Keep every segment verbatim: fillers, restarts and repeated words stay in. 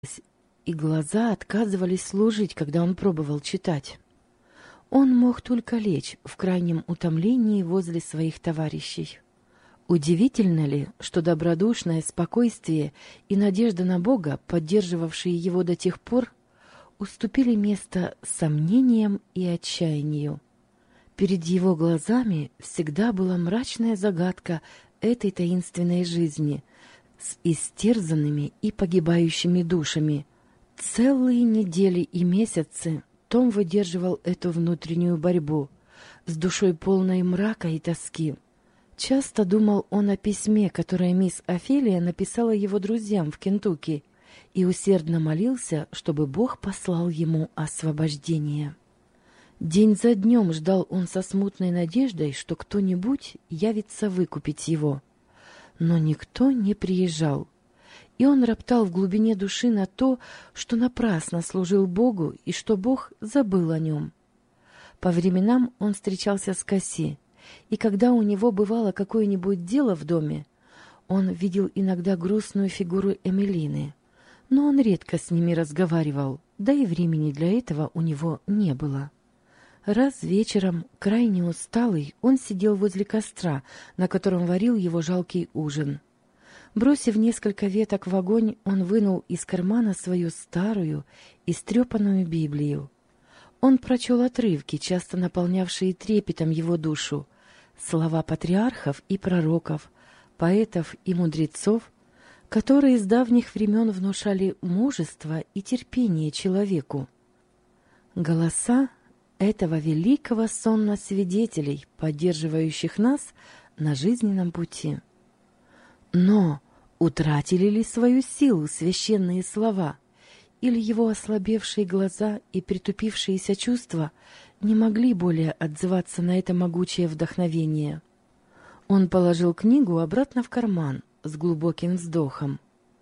и глаза отказывались служить, когда он пробовал читать. Он мог только лечь в крайнем утомлении возле своих товарищей. Удивительно ли, что добродушное спокойствие и надежда на Бога, поддерживавшие его до тех пор, уступили место сомнениям и отчаянию. Перед его глазами всегда была мрачная загадка этой таинственной жизни с истерзанными и погибающими душами. Целые недели и месяцы Том выдерживал эту внутреннюю борьбу с душой полной мрака и тоски. Часто думал он о письме, которое мисс Офелия написала его друзьям в Кентукки, и усердно молился, чтобы Бог послал ему освобождение. День за днем ждал он со смутной надеждой, что кто-нибудь явится выкупить его. Но никто не приезжал, и он роптал в глубине души на то, что напрасно служил Богу и что Бог забыл о нем. По временам он встречался с Касси, и когда у него бывало какое-нибудь дело в доме, он видел иногда грустную фигуру Эмилины, но он редко с ними разговаривал, да и времени для этого у него не было. Раз вечером, крайне усталый, он сидел возле костра, на котором варил его жалкий ужин. Бросив несколько веток в огонь, он вынул из кармана свою старую, истрепанную Библию. Он прочел отрывки, часто наполнявшие трепетом его душу, слова патриархов и пророков, поэтов и мудрецов, которые с давних времен внушали мужество и терпение человеку. Голоса этого великого сонма свидетелей, поддерживающих нас на жизненном пути. Но утратили ли свою силу священные слова, или его ослабевшие глаза и притупившиеся чувства не могли более отзываться на это могучее вдохновение? Он положил книгу обратно в карман с глубоким вздохом.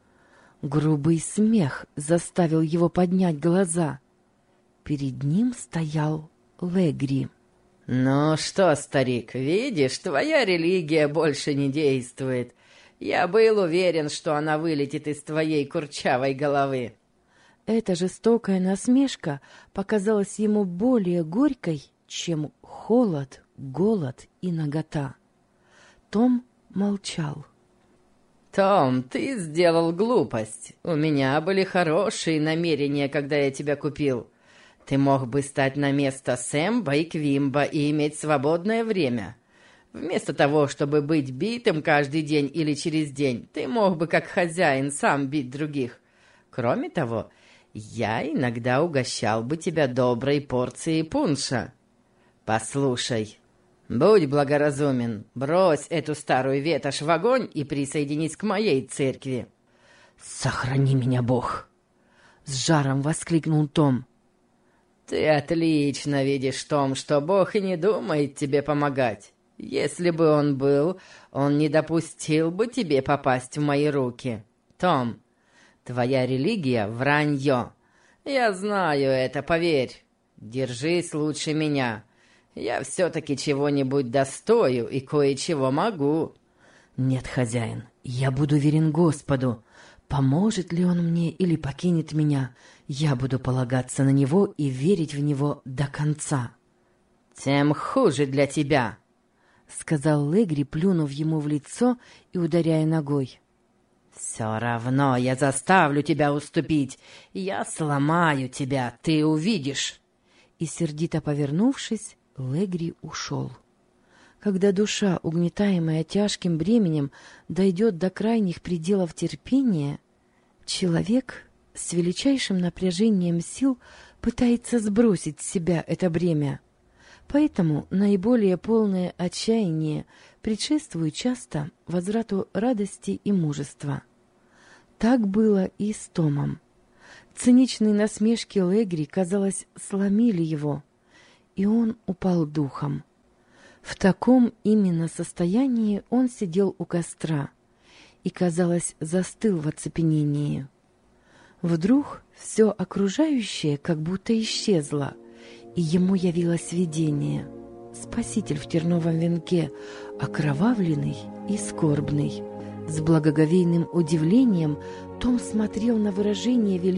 Грубый смех заставил его поднять глаза. Перед ним стоял Легри. «Ну что, старик, видишь, твоя религия больше не действует. Я был уверен, что она вылетит из твоей курчавой головы». Эта жестокая насмешка показалась ему более горькой, чем холод, голод и нагота. Том молчал. «Том, ты сделал глупость. У меня были хорошие намерения, когда я тебя купил. Ты мог бы стать на место Сэмба и Квимба и иметь свободное время. Вместо того, чтобы быть битым каждый день или через день, ты мог бы, как хозяин, сам бить других. Кроме того, я иногда угощал бы тебя доброй порцией пунша. Послушай, будь благоразумен, брось эту старую ветошь в огонь и присоединись к моей церкви». «Сохрани меня, Бог!» — с жаром воскликнул Том. «Ты отлично видишь, Том, что Бог и не думает тебе помогать. Если бы он был, он не допустил бы тебе попасть в мои руки. Том, твоя религия — вранье. Я знаю это, поверь. Держись лучше меня. Я все-таки чего-нибудь достою и кое-чего могу». «Нет, хозяин, я буду верен Господу. Поможет ли он мне или покинет меня, я буду полагаться на него и верить в него до конца». «Тем хуже для тебя», — сказал Легри, плюнув ему в лицо и ударяя ногой. «Все равно я заставлю тебя уступить. Я сломаю тебя, ты увидишь». И, сердито повернувшись, Легри ушел. Когда душа, угнетаемая тяжким бременем, дойдет до крайних пределов терпения, человек с величайшим напряжением сил пытается сбросить с себя это бремя. Поэтому наиболее полное отчаяние предшествует часто возврату радости и мужества. Так было и с Томом. Циничные насмешки Легри, казалось, сломили его, и он упал духом. В таком именно состоянии он сидел у костра и, казалось, застыл в оцепенении. Вдруг все окружающее как будто исчезло, и ему явилось видение. Спаситель в терновом венке, окровавленный и скорбный, С благоговейным удивлением Том смотрел на выражение